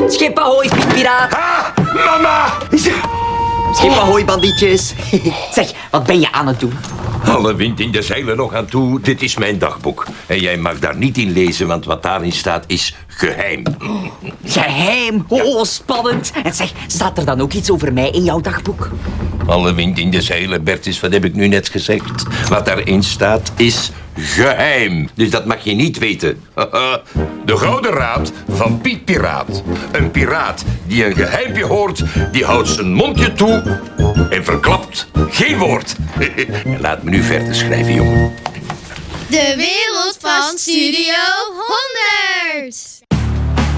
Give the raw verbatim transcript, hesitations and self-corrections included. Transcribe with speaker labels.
Speaker 1: Schip ahoy, Piet-piraat.
Speaker 2: Ah, mama!
Speaker 1: Schip ahoy, bandietjes. Zeg, wat ben je aan het doen?
Speaker 2: Alle wind in de zeilen nog aan toe. Dit is mijn dagboek. En jij mag daar niet in lezen, want wat daarin staat is geheim.
Speaker 1: Geheim? Oh, spannend. En zeg, staat er dan ook iets over mij in jouw dagboek?
Speaker 2: Alle wind in de zeilen, Bertus, wat heb ik nu net gezegd? Wat daarin staat is geheim. Dus dat mag je niet weten. De Gouden Raad van Piet Piraat. Een piraat die een geheimpje hoort, die houdt zijn mondje toe en verklapt geen woord. Laat me nu verder schrijven, jongen.
Speaker 3: De wereld van Studio honderd.